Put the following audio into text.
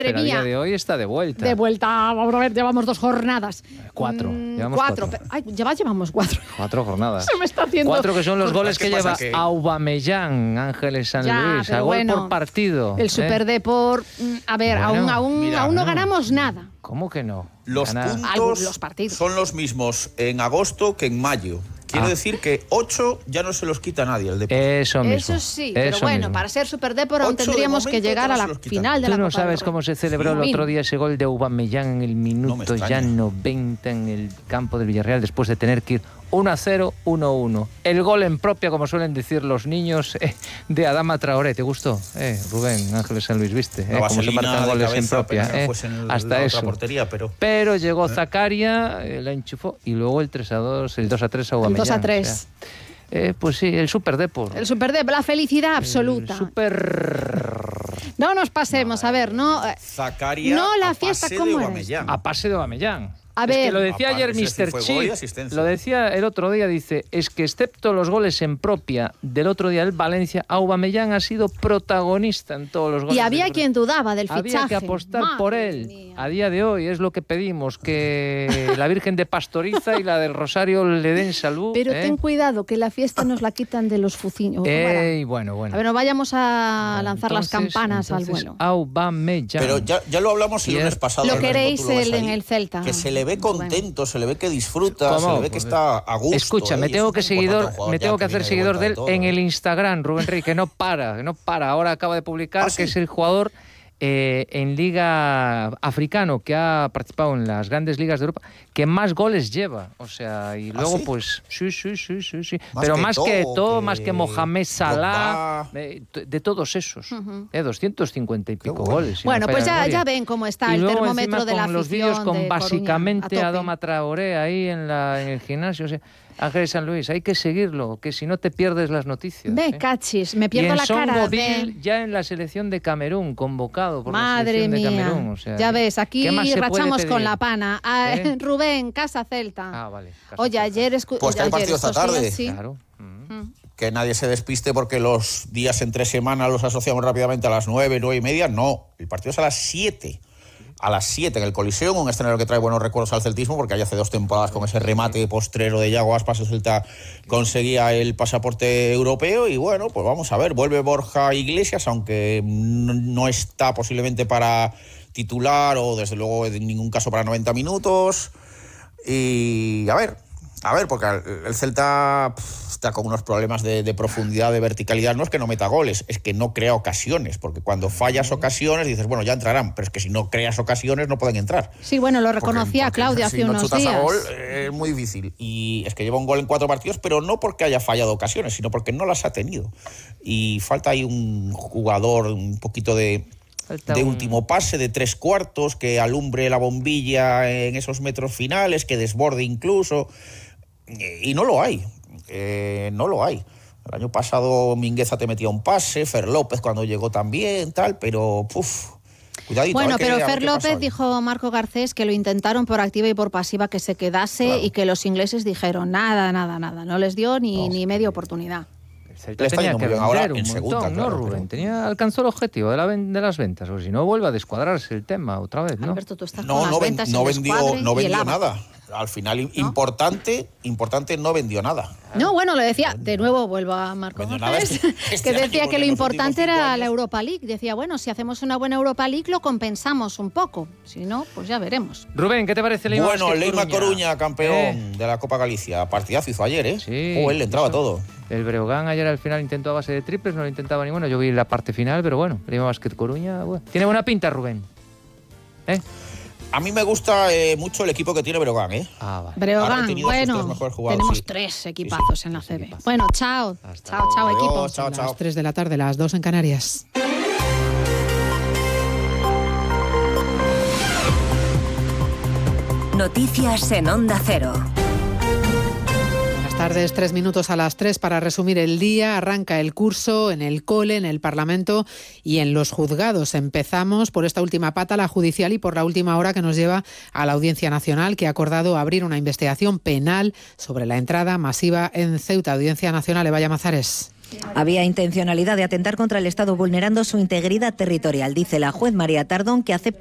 Pero a día de hoy está de vuelta. De vuelta, vamos a ver, llevamos 2 jornadas. Llevamos 4. Ay, llevamos 4. 4 jornadas. Se me está haciendo... 4 que son los goles que lleva Aubameyang, Ángeles San Luis, a gol por partido. El Superdepor, a ver, bueno, aún no ganamos nada. ¿Cómo que no? Los puntos son los mismos en agosto que en mayo. Quiero decir que 8 ya no se los quita nadie el Depor. Eso mismo. Eso sí, pero bueno, para ser Superdepor aún tendríamos que llegar a la final de la Copa. ¿Tú no sabes cómo se celebró el otro día ese gol de Aubameyang en el minuto ya 90 en el campo del Villarreal después de tener que ir 1-0, 1-1? El gol en propia, como suelen decir los niños, de Adama Traoré. ¿Te gustó? Rubén, Ángeles San Luis, ¿viste? Cómo se marcan goles en propia. Hasta eso. Portería, pero llegó Zakaria, la enchufó, y luego el 3-2, el 2-3 a Aubameyang. 2-3. O sea, pues sí, el Superdepor. El Superdepor, la felicidad absoluta. No nos pasemos, a ver, no. Zakaria, no la fiesta como era. A pase de Aubameyang. A ver, es que lo decía ayer Mr. Chip, lo decía el otro día, dice, es que excepto los goles en propia del otro día del Valencia, Aubameyang ha sido protagonista en todos los goles. Y había quien dudaba del fichaje. Había que apostar por él. Mía. A día de hoy es lo que pedimos, que la Virgen de Pastoriza y la del Rosario le den salud. Pero ten cuidado, que la fiesta nos la quitan de los fuciños. Bueno. A ver, no vayamos a lanzar las campanas al vuelo. Aubameyang. Pero ya lo hablamos el lunes pasado. Lo queréis en el Celta. Que se le ve contento, se le ve que disfruta, se le ve que está a gusto. Escucha, me tengo que hacer seguidor de él en el Instagram, Rubén Rey, que no para. Ahora acaba de publicar que es el jugador en Liga Africano que ha participado en las grandes ligas de Europa que más goles lleva. O sea, y luego pues sí. Pero más que todo, más que Mohamed Salah, de todos esos. 250 y pico goles. Bueno, pues ya ven cómo está el termómetro de la afición. Los vídeos con básicamente a Adama Traoré ahí en el gimnasio. O sea, Ángeles San Luis, hay que seguirlo, que si no te pierdes las noticias. Cachis, me pierdo la cara. Ya en la selección de Camerún, convocado por Madre la selección mía. de Camerún. O sea, ya ves, aquí rachamos con la pana. Rubén, Casa Celta. Vale. Oye, ayer pues hay partido esta tarde. Sí. Claro. Que nadie se despiste porque los días entre semana los asociamos rápidamente a las 9, 9:30. No, el partido es a las 7. A las 7 en el Coliseo, un escenario que trae buenos recuerdos al celtismo, porque allá hace 2 temporadas con ese remate postrero de Yago Aspas, el Celta conseguía el pasaporte europeo. Y bueno, pues vamos a ver, vuelve Borja Iglesias, aunque no está posiblemente para titular o desde luego en ningún caso para 90 minutos. Y a ver, porque el Celta está con unos problemas de profundidad, de verticalidad. No es que no meta goles, es que no crea ocasiones, porque cuando fallas ocasiones dices, bueno, ya entrarán, pero es que si no creas ocasiones no pueden entrar. Sí, bueno, lo reconocía porque Claudia hace unos días. Si no chutas a gol es muy difícil. Y es que lleva un gol en 4 partidos, pero no porque haya fallado ocasiones, sino porque no las ha tenido. Y falta ahí un jugador, un poquito de último pase, de 3/4, que alumbre la bombilla en esos metros finales, que desborde incluso. Y no lo hay. El año pasado Mingueza te metía un pase, Fer López cuando llegó también, pero cuidadito. Bueno, pero Fer López dijo Marco Garcés que lo intentaron por activa y por pasiva que se quedase, y que los ingleses dijeron nada, no les dio ni media oportunidad. Le está yendo muy bien ahora en segunda, ¿no, Rubén? Alcanzó el objetivo de las ventas, o si no vuelve a descuadrarse el tema otra vez, ¿no? Alberto, tú estás con las ventas no vendió nada. Al final, importante, no vendió nada. No, bueno, lo decía, de nuevo vuelvo a Marco Garcés, que decía que lo importante era la Europa League. Decía, bueno, si hacemos una buena Europa League lo compensamos un poco. Si no, pues ya veremos. Rubén, ¿qué te parece el Leima? Bueno, Leima Coruña, campeón de la Copa Galicia. Partidazo hizo ayer, ¿eh? Sí. Él le entraba todo. El Breogán ayer al final intentó a base de triples, no lo intentaba ninguno. Yo vi la parte final, pero bueno, Leima Basket Coruña, bueno. Tiene buena pinta, Rubén. A mí me gusta mucho el equipo que tiene Breogán, ¿eh? Vale. Breogán, bueno, tenemos 3 equipazos en la CB. Bueno, chao equipo. Chao. Las 3 de la tarde, las 2 en Canarias. Noticias en Onda Cero. Buenas tardes, 3 minutos a las 3 para resumir el día. Arranca el curso en el cole, en el Parlamento y en los juzgados. Empezamos por esta última pata, la judicial, y por la última hora que nos lleva a la Audiencia Nacional, que ha acordado abrir una investigación penal sobre la entrada masiva en Ceuta. Audiencia Nacional, Eva Llamazares. Había intencionalidad de atentar contra el Estado vulnerando su integridad territorial, dice la juez María Tardón, que acepta